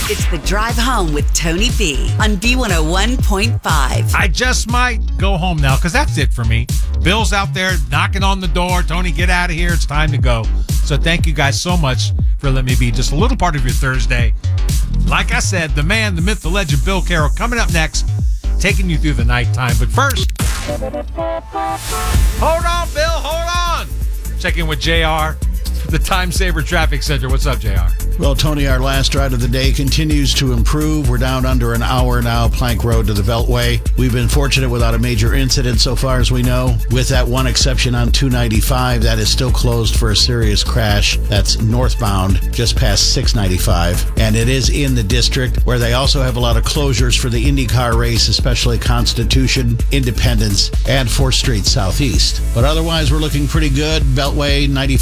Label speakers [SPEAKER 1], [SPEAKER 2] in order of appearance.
[SPEAKER 1] It's The Drive Home with Tony B on B101.5.
[SPEAKER 2] I just might go home now because that's it for me. Bill's out there knocking on the door. Tony, get out of here. It's time to go. So thank you guys so much for letting me be just a little part of your Thursday. Like I said, the man, the myth, the legend, Bill Carroll, coming up next, taking you through the nighttime. But first, hold on, Bill, hold on. Check in with JR, the Time Saver Traffic Center. What's up, JR?
[SPEAKER 3] Well, Tony, our last ride of the day continues to improve. We're down under an hour now, Plank Road to the Beltway. We've been fortunate without a major incident so far as we know, with that one exception on 295 that is still closed for a serious crash. That's northbound, just past 695. And it is in the district where they also have a lot of closures for the IndyCar race, especially Constitution, Independence, and 4th Street Southeast. But otherwise, we're looking pretty good. Beltway 95.